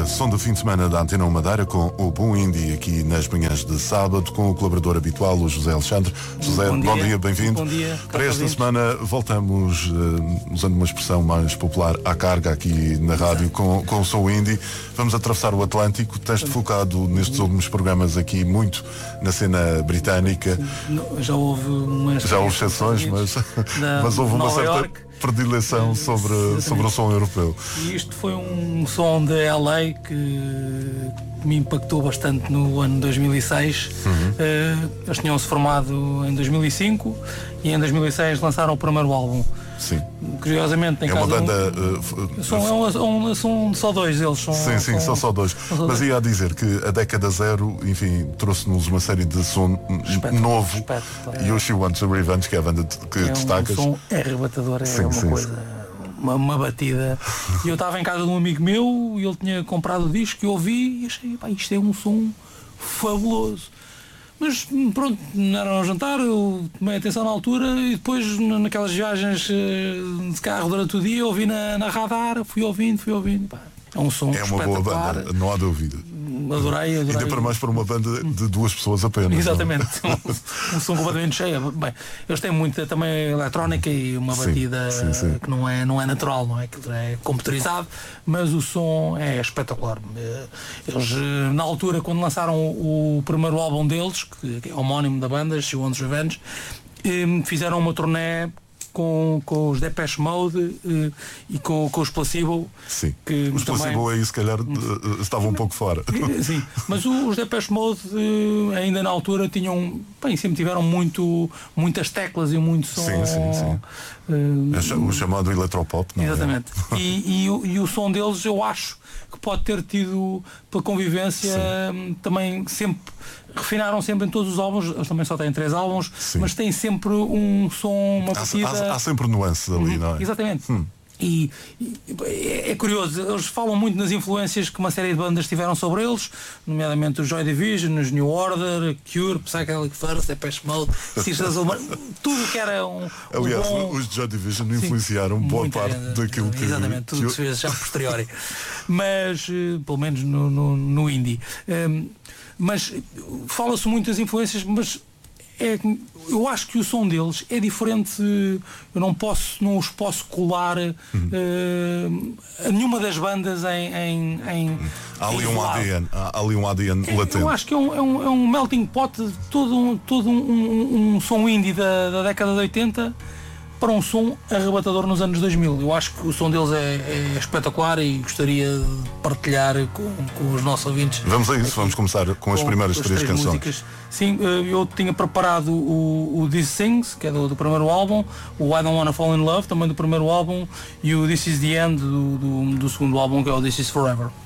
som do fim de semana da Antena Madeira com o Boom Indie aqui nas manhãs de sábado, com o colaborador habitual, o José Alexandre. José, bom dia, bem-vindo. Bom dia. Para esta semana voltamos, usando uma expressão mais popular, à carga aqui na rádio com o som indie. Vamos atravessar o Atlântico. Tens-te focado nestes últimos programas aqui muito na cena britânica. Já houve exceções, mas houve uma certa predileção sobre o som europeu. E isto foi um som de LA que me impactou bastante no ano 2006. Eles tinham-se formado em 2005 e em 2006 lançaram o primeiro álbum. Sim. Curiosamente tem uma banda. São só dois eles. São só dois. Mas ia a dizer que a década zero, enfim, trouxe-nos uma série de som novo. E o She Wants a Revenge, que é a banda que destacas. Um som arrebatador, uma batida. E eu estava em casa de um amigo meu e ele tinha comprado o disco e eu ouvi e achei, isto é um som fabuloso. Mas pronto, não era um jantar, eu tomei atenção na altura e depois naquelas viagens de carro durante o dia ouvi na radar, fui ouvindo. É um som espetacular. Uma boa banda, não há dúvida. Adorei. Ainda para mais para uma banda de duas pessoas apenas. Exatamente. Um som completamente cheio. Bem, eles têm muita também eletrónica e uma batida que não é natural, não é? Aquilo é computerizado, mas o som é espetacular. Eles, na altura, quando lançaram o primeiro álbum deles, que é homónimo da banda, She Wants Revenge, fizeram uma turnê com os Depeche Mode e com os Placebo. Sim, que os Placebo aí se calhar estavam um pouco fora. Sim, mas os Depeche Mode ainda na altura tinham, sempre tiveram muitas teclas e muito som. Sim. O chamado eletropop, não é? Exatamente. E o som deles eu acho que pode ter tido pela convivência também sempre. Refinaram sempre em todos os álbuns, eles também só têm 3 álbuns, mas têm sempre um som, uma batida. Há sempre nuances ali, não é? Exatamente. E é curioso, eles falam muito nas influências que uma série de bandas tiveram sobre eles, nomeadamente os Joy Division, os New Order, Cure, Psychedelic Furs, Depeche Mode, tudo que era Aliás, os Joy Division influenciaram boa parte daquilo que... Exatamente, tudo que se fez já a posteriori. Mas, pelo menos no indie. Mas fala-se muito das influências, mas eu acho que o som deles é diferente. Eu não os posso colar a nenhuma das bandas em há ali um ADN latente. Eu acho que é um melting pot de todo um som indie da década de 80 para um som arrebatador nos anos 2000. Eu acho que o som deles é espetacular e gostaria de partilhar com os nossos ouvintes. Vamos a isso, vamos começar com as primeiras 3 canções. Músicas. Sim, eu tinha preparado o These Things, que é do primeiro álbum, o I Don't Wanna Fall in Love, também do primeiro álbum, e o This Is The End do segundo álbum, que é o This Is Forever.